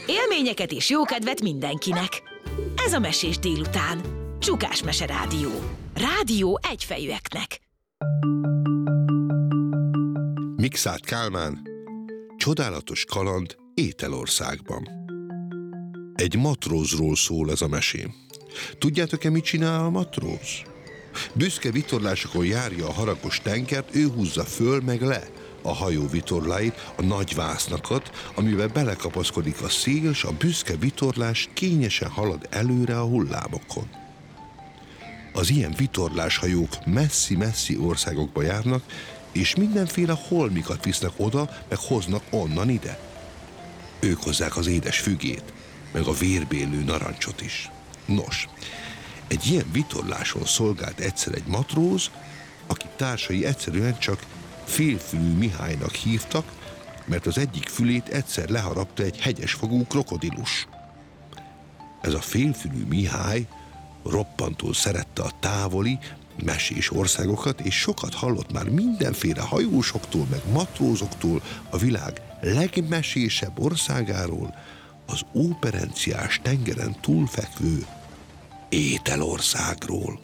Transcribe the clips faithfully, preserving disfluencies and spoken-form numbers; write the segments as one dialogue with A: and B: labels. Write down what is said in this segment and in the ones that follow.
A: Élményeket és jókedvet mindenkinek. Ez a Mesés délután. Csukás Mese Rádió. Rádió egyfejűeknek.
B: Mikszáth Kálmán, csodálatos kaland Ételországban. Egy matrózról szól ez a mesé. Tudjátok-e, mit csinál a matróz? Büszke vitorlásokon járja a haragos tengert, ő húzza föl meg le a hajó vitorláit, a nagy vásznakat, amiben belekapaszkodik a szél, s a büszke vitorlás kényesen halad előre a hullámokon. Az ilyen vitorláshajók messzi-messzi országokba járnak, és mindenféle holmikat visznek oda, meg hoznak onnan ide. Ők hozzák az édes fügét, meg a vérbélő narancsot is. Nos, egy ilyen vitorláson szolgált egyszer egy matróz, aki társai egyszerűen csak Félfülű Mihálynak hívtak, mert az egyik fülét egyszer leharapta egy hegyesfogú krokodilus. Ez a Félfülű Mihály roppantól szerette a távoli, mesés országokat, és sokat hallott már mindenféle hajósoktól, meg matrózoktól a világ legmesésebb országáról, az óperenciás tengeren túlfekvő Ételországról.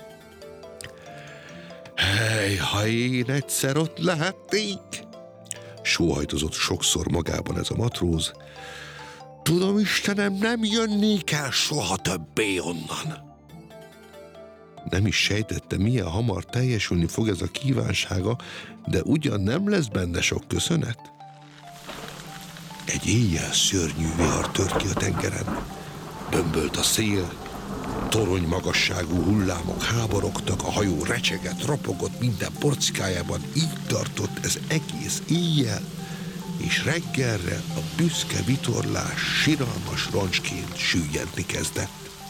B: Hely, ha én egyszer ott lehetnék! Sóhajtozott sokszor magában ez a matróz. Tudom, Istenem, nem jönnék el soha többé onnan. Nem is sejtette, milyen hamar teljesülni fog ez a kívánsága, de ugyan nem lesz benne sok köszönet. Egy éjjel szörnyű vihar tört ki a tengeren. Bömbölt a szél, torony magasságú hullámok háborogtak, a hajó recsegett, ropogott minden porcikájában, így tartott ez egész éjjel, és reggelre a büszke vitorlás siralmas roncsként süllyedni kezdett.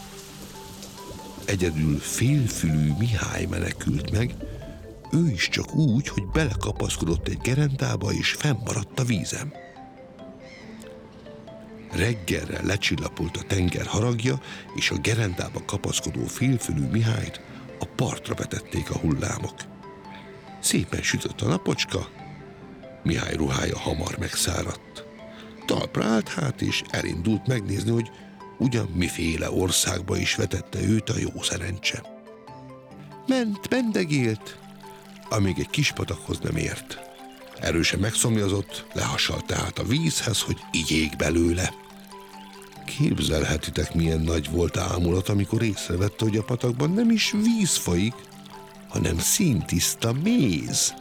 B: Egyedül Félfülű Mihály menekült meg, ő is csak úgy, hogy belekapaszkodott egy gerendába, és fennmaradt a vízen. Reggelre lecsillapult a tenger haragja, és a gerendába kapaszkodó Félfülű Mihályt a partra vetették a hullámok. Szépen sütött a napocska, Mihály ruhája hamar megszáradt. Talpra állt hát, és elindult megnézni, hogy ugyan miféle országba is vetette őt a jó szerencse. Ment, mendegélt, amíg egy kis patakhoz nem ért. Erősen megszomjazott, lehassalt tehát a vízhez, hogy igyék belőle. Képzelhetitek, milyen nagy volt ámulat, amikor észrevette, hogy a patakban nem is víz folyik, hanem színtiszta méz.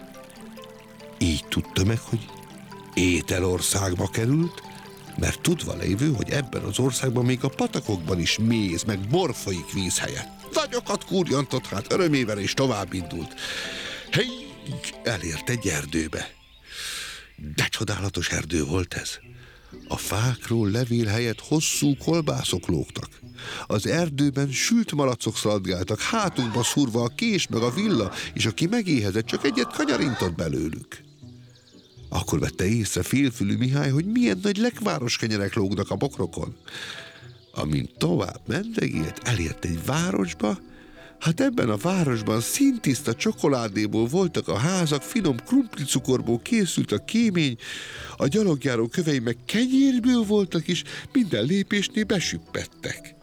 B: Így tudta meg, hogy Ételországba került, mert tudva lévő, hogy ebben az országban még a patakokban is méz, meg bor folyik víz helyett. Nagyokat kurjantott hát örömével, és tovább indult. Hey, elért egy erdőbe. De csodálatos erdő volt ez. A fákról levél helyett hosszú kolbászok lógtak. Az erdőben sült malacok szaladgáltak, hátunkba szúrva a kés meg a villa, és aki megéhezett, csak egyet kanyarintott belőlük. Akkor vette észre Félfülű Mihály, hogy milyen nagy lekváros kenyerek lógnak a bokrokon. Amint tovább mendegélt, elért egy városba. Hát ebben a városban színtiszta csokoládéból voltak a házak, finom krumplicukorból készült a kémény, a gyalogjáró kövei meg kenyérből voltak, és minden lépésnél besüppettek.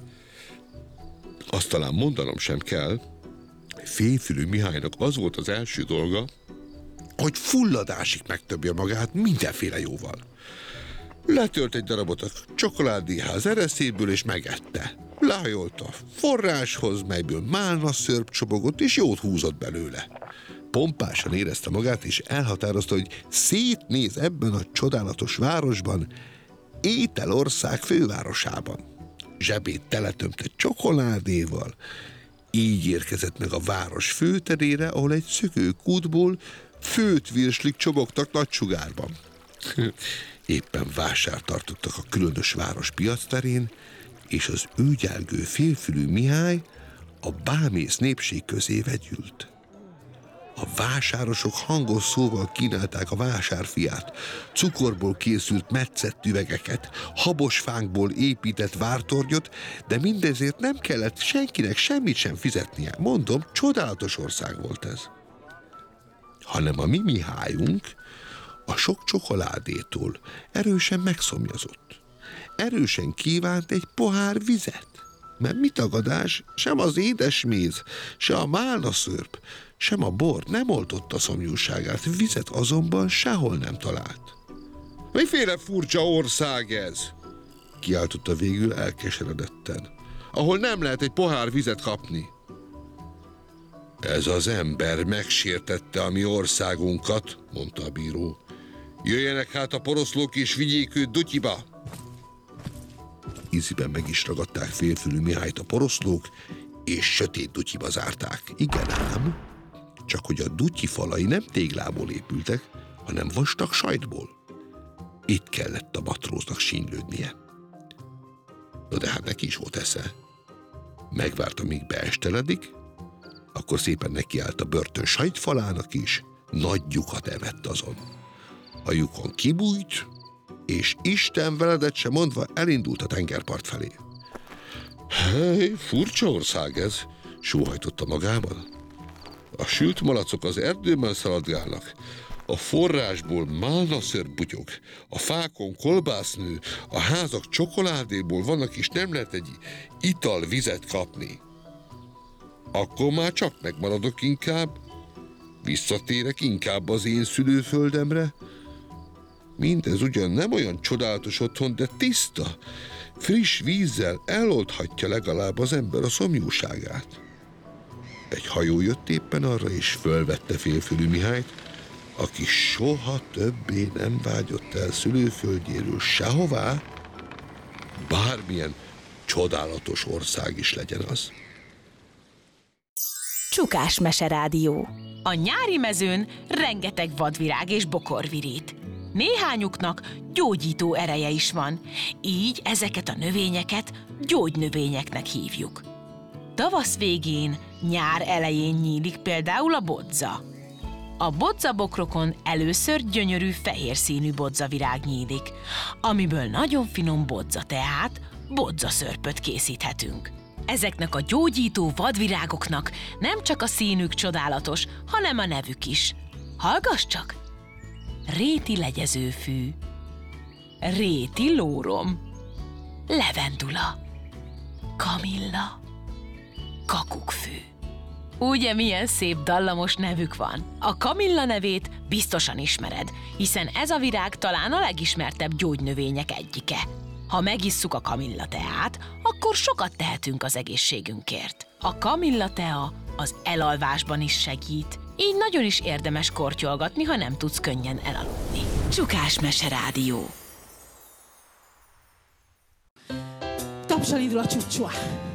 B: Azt talán mondanom sem kell, Félfülű Mihálynak az volt az első dolga, hogy fulladásig megtöbje magát mindenféle jóval. Letölt egy darabot a csokoládéház ereszéből, és megette. Lehajolt a forráshoz, melyből málna szörp csobogott, és jót húzott belőle. Pompásan érezte magát, és elhatározta, hogy szétnéz ebben a csodálatos városban, Ételország fővárosában. Zsebét teletömte csokoládéval, így érkezett meg a város főterére, ahol egy szökőkútból főtt virslik csobogtak nagy sugárban. Éppen vásárt tartottak a különös város piacterén, és az őgyelgő Félfülű Mihály a bámész népség közé vegyült. A vásárosok hangos szóval kínálták a vásárfiát, cukorból készült metszett üvegeket, habosfánkból épített vártornyot, de mindezért nem kellett senkinek semmit sem fizetnie. Mondom, csodálatos ország volt ez. Hanem a mi Mihályunk a sok csokoládétól erősen megszomjazott. erősen kívánt egy pohár vizet. Mert mi tagadás, sem az édesméz, se a málnaszörp, sem a bor nem oltotta szomjúságát, vizet azonban sehol nem talált. Miféle furcsa ország ez? Kiáltotta végül elkeseredetten, ahol nem lehet egy pohár vizet kapni. Ez az ember megsértette a mi országunkat, mondta a bíró. Jöjjenek hát a poroszlók és vigyék őt Dutyiba. Íziben meg is ragadták Félfülű Mihályt a poroszlók, és sötét Dutyiba zárták. Igen ám, csak hogy a Dutyi falai nem téglából épültek, hanem vastag sajtból. Itt kellett a matróznak sínylődnie. Na de hát neki is volt esze. Megvárta, míg beesteledik, akkor szépen nekiállt a börtön sajtfalának is, nagy lyukat evett azon. A lyukon kibújt, és Isten veledet se mondva elindult a tengerpart felé. Hely, furcsa ország ez, sóhajtotta magában. A sült malacok az erdőben szaladgálnak, a forrásból málnaszörp butyog, a fákon kolbásznő, a házak csokoládéból vannak, és nem lehet egy ital vizet kapni. Akkor már csak megmaradok inkább, visszatérek inkább az én szülőföldemre. Mindez ugyan nem olyan csodálatos otthon, de tiszta, friss vízzel eloldhatja legalább az ember a szomjúságát. Egy hajó jött éppen arra, és fölvette Félfülű Mihályt, aki soha többé nem vágyott el szülőföldjéről sehová, bármilyen csodálatos ország is legyen az.
A: Csukás Meserádió. A nyári mezőn rengeteg vadvirág és bokorvirít. Néhányuknak gyógyító ereje is van, így ezeket a növényeket gyógynövényeknek hívjuk. Tavasz végén, nyár elején nyílik például a bodza. A bodzabokrokon először gyönyörű fehér színű bodzavirág nyílik, amiből nagyon finom bodzateát, bodzaszörpöt készíthetünk. Ezeknek a gyógyító vadvirágoknak nem csak a színük csodálatos, hanem a nevük is. Hallgass csak! Réti legyezőfű, réti lórom, levendula, kamilla, kakukkfű. Ugye milyen szép dallamos nevük van? A kamilla nevét biztosan ismered, hiszen ez a virág talán a legismertebb gyógynövények egyike. Ha megisszuk a kamilla teát, akkor sokat tehetünk az egészségünkért. A kamilla tea az elalvásban is segít, így nagyon is érdemes kortyolgatni, ha nem tudsz könnyen elaludni. Csukás Meserádió.
C: Tapsal indul a csúcsua.